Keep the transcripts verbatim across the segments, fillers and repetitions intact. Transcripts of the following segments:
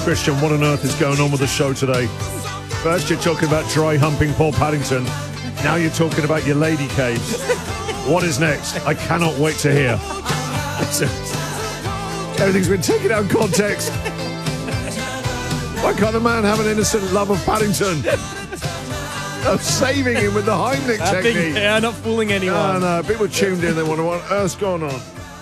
Christian, what on earth is going on with the show today? First you're talking about dry humping Paul Paddington. Now you're talking about your lady caves. What is next? I cannot wait to hear. Everything's been taken out of context. Why can't a man have an innocent love of Paddington? Of saving him with the Heimlich I technique. think, yeah, not fooling anyone. No, no, people tuned in, they wonder what on earth's going on.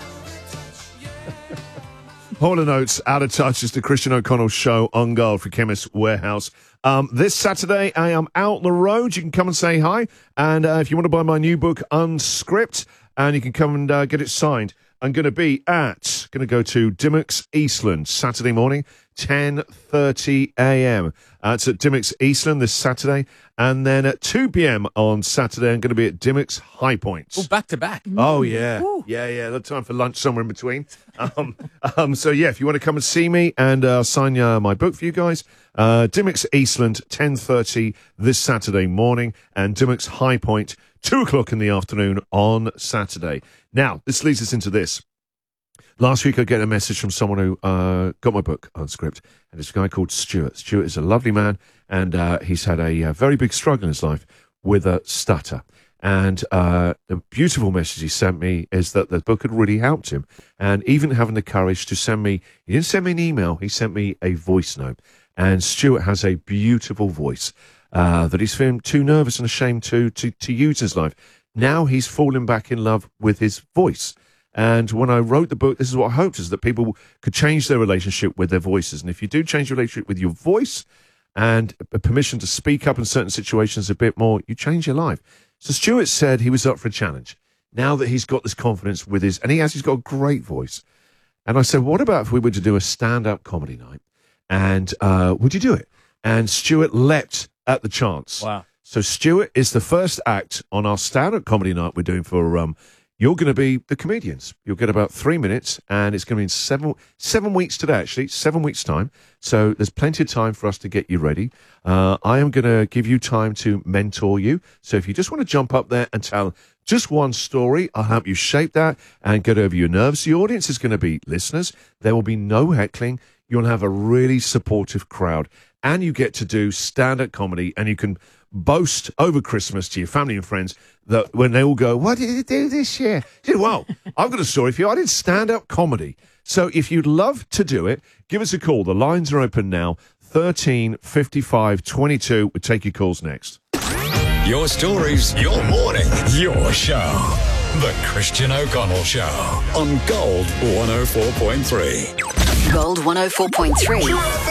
Hall and Oates, Out of Touch is the Christian O'Connell show on Gold for Chemist Warehouse. Um, this Saturday, I am out on the road. You can come and say hi. And uh, if you want to buy my new book, Unscript, and you can come and uh, get it signed. I'm going to be at, going to go to Dimmocks Eastland Saturday morning, ten thirty a.m. Uh, it's at Dimmocks Eastland this Saturday. And then at two p.m. on Saturday, I'm going to be at Dimmocks High Points. Oh, back to back. Oh, yeah. Ooh. Yeah, yeah. No time for lunch somewhere in between. Um, um, so, yeah, if you want to come and see me and uh, sign uh, my book for you guys, uh, Dimmocks Eastland, ten thirty this Saturday morning, and Dimmocks High Point, two o'clock in the afternoon on Saturday. Now, this leads us into this. Last week, I get a message from someone who uh, got my book, Unscript, and it's a guy called Stuart. Stuart is a lovely man, and uh, he's had a, a very big struggle in his life with a stutter. And uh, the beautiful message he sent me is that the book had really helped him, and even having the courage to send me, he didn't send me an email, he sent me a voice note. And Stuart has a beautiful voice uh, that he's feeling too nervous and ashamed to, to, to use in his life. Now he's fallen back in love with his voice. And when I wrote the book, this is what I hoped, is that people could change their relationship with their voices. And if you do change your relationship with your voice and a permission to speak up in certain situations a bit more, you change your life. So Stuart said he was up for a challenge. Now that he's got this confidence with his, and he has, he's got a great voice. And I said, what about if we were to do a stand-up comedy night? And uh, would you do it? And Stuart leapt at the chance. Wow. So Stuart is the first act on our stand-up comedy night we're doing for um. You're going to be the comedians. You'll get about three minutes, and it's going to be in seven seven weeks today, actually, seven weeks' time. So there's plenty of time for us to get you ready. Uh, I am going to give you time to mentor you. So if you just want to jump up there and tell just one story, I'll help you shape that and get over your nerves. The audience is going to be listeners. There will be no heckling. You'll have a really supportive crowd, and you get to do stand-up comedy, and you can boast over Christmas to your family and friends that when they all go, what did you do this year? You say, well, I've got a story for you. I did stand-up comedy. So if you'd love to do it, give us a call. The lines are open now. thirteen fifty-five twenty-two. We'll take your calls next. Your stories, your morning, your show. The Christian O'Connell Show on Gold one oh four point three. Gold one oh four point three.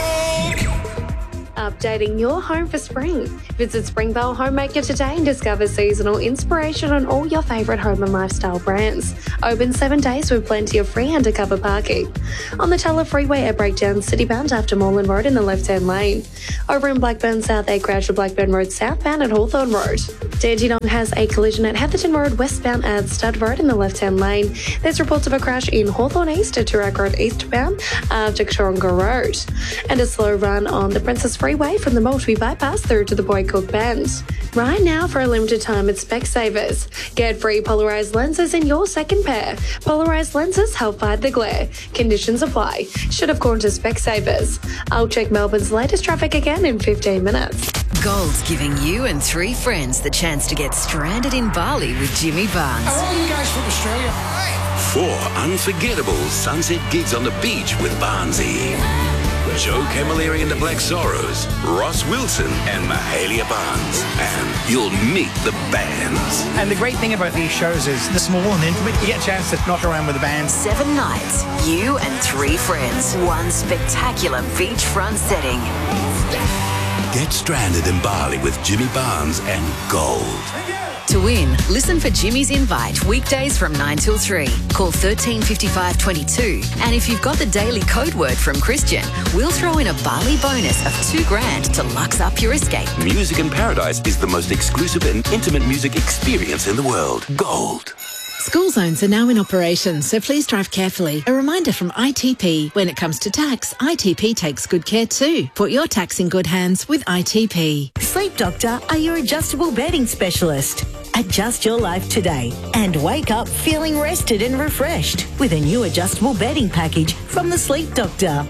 Updating your home for spring. Visit Springvale Homemaker today and discover seasonal inspiration on all your favourite home and lifestyle brands. Open seven days with plenty of free undercover parking. On the Teller Freeway at Breakdown Citybound after Moreland Road in the left-hand lane. Over in Blackburn South, a crash at Blackburn Road southbound at Hawthorne Road. Dandenong has a collision at Heatherton Road westbound at Stud Road in the left-hand lane. There's reports of a crash in Hawthorne East at Toorak Road eastbound after Coronga Road. And a slow run on the Princess Freeway from the Maltby bypass through to the Boy Cook Bend. Right now, for a limited time at Specsavers. Get free polarised lenses in your second pair. Polarised lenses help fight the glare. Conditions apply. Should have gone to Specsavers. I'll check Melbourne's latest traffic again in fifteen minutes. Gold's giving you and three friends the chance to get stranded in Bali with Jimmy Barnes. Are all you guys from Australia? Four unforgettable sunset gigs on the beach with Barnesy. Joe Camilleri and the Black Sorrows, Ross Wilson and Mahalia Barnes. And you'll meet the bands. And the great thing about these shows is they're small and intimate. You get a chance to knock around with the band. Seven nights, you and three friends. One spectacular beachfront setting. Get stranded in Bali with Jimmy Barnes and Gold. To win, listen for Jimmy's invite weekdays from nine till three. Call thirteen fifty-five twenty-two. And if you've got the daily code word from Christian, we'll throw in a Bali bonus of two grand to lux up your escape. Music in Paradise is the most exclusive and intimate music experience in the world. Gold. School zones are now in operation, so please drive carefully. A reminder from I T P. When it comes to tax, I T P takes good care too. Put your tax in good hands with I T P. Sleep Doctor are your adjustable bedding specialist. Adjust your life today and wake up feeling rested and refreshed with a new adjustable bedding package from the Sleep Doctor.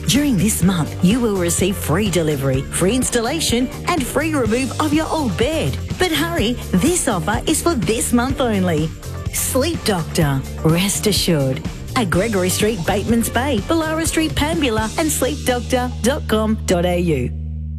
During this month, you will receive free delivery, free installation and free remove of your old bed. But hurry, this offer is for this month only. Sleep Doctor, rest assured. At Gregory Street, Batemans Bay, Ballara Street, Pambula and sleep doctor dot com dot a u.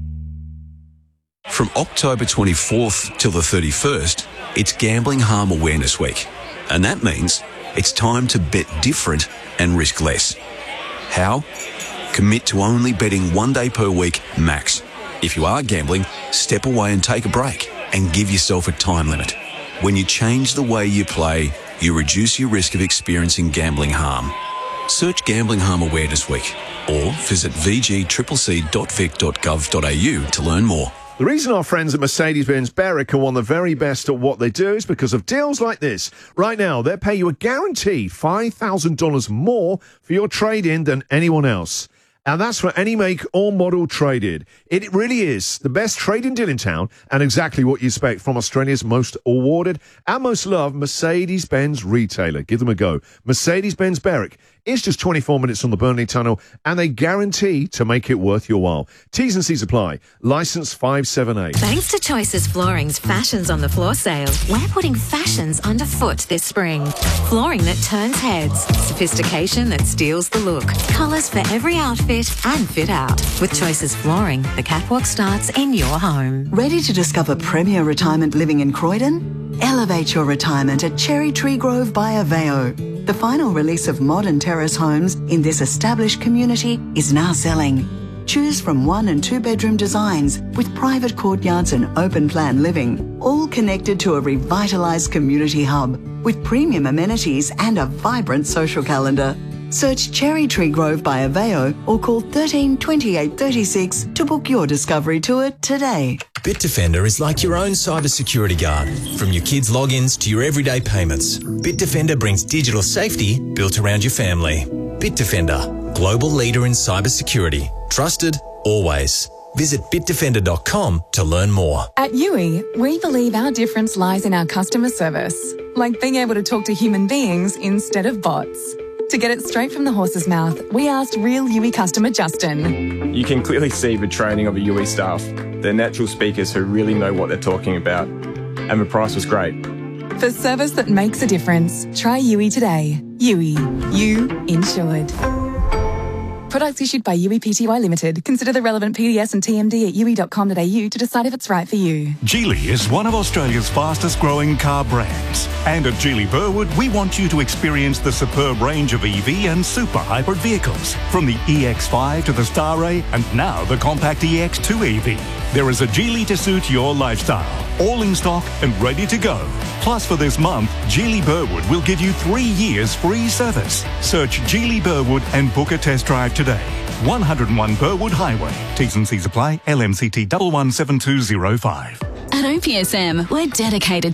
From October twenty-fourth till the thirty-first, it's Gambling Harm Awareness Week. And that means it's time to bet different and risk less. How? Commit to only betting one day per week max. If you are gambling, step away and take a break and give yourself a time limit. When you change the way you play, you reduce your risk of experiencing gambling harm. Search Gambling Harm Awareness Week or visit v g c c c dot vic dot gov dot a u to learn more. The reason our friends at Mercedes-Benz Berwick are one of the very best at what they do is because of deals like this. Right now, they'll pay you a guaranteed five thousand dollars more for your trade-in than anyone else. And that's for any make or model traded. It really is the best trade-in deal in town and exactly what you expect from Australia's most awarded and most loved Mercedes-Benz retailer. Give them a go. Mercedes-Benz Berwick is just twenty-four minutes from the Burnley Tunnel and they guarantee to make it worth your while. T's and C's apply. Licence five seven eight. Thanks to Choices Flooring's Fashions on the Floor sale, we're putting fashions underfoot this spring. Flooring that turns heads, sophistication that steals the look, colours for every outfit and fit out. With Choices Flooring, the catwalk starts in your home. Ready to discover premier retirement living in Croydon? Elevate your retirement at Cherry Tree Grove by Aveo. The final release of modern terrace homes in this established community is now selling. Choose from one and two bedroom designs with private courtyards and open plan living, all connected to a revitalised community hub with premium amenities and a vibrant social calendar. Search Cherry Tree Grove by Aveo or call thirteen twenty-eight thirty-six to book your discovery tour today. Bitdefender is like your own cybersecurity guard. From your kids' logins to your everyday payments, Bitdefender brings digital safety built around your family. Bitdefender, global leader in cybersecurity. Trusted, always. Visit bitdefender dot com to learn more. At U I, we believe our difference lies in our customer service, like being able to talk to human beings instead of bots. To get it straight from the horse's mouth, we asked real U I customer Justin. You can clearly see the training of the U I staff. They're natural speakers who really know what they're talking about. And the price was great. For service that makes a difference, try U I today. U I. You insured. Products issued by U I Pty Limited. Consider the relevant P D S and T M D at u i dot com dot a u to decide if it's right for you. Geely is one of Australia's fastest growing car brands. And at Geely Burwood, we want you to experience the superb range of E V and super hybrid vehicles. From the E X five to the Starray and now the compact E X two E V. There is a Geely to suit your lifestyle. All in stock and ready to go. Plus for this month, Geely Burwood will give you three years free service. Search Geely Burwood and book a test drive today. one oh one Burwood Highway. T's and C's apply. L M C T one one seven two zero five. At O P S M, we're dedicated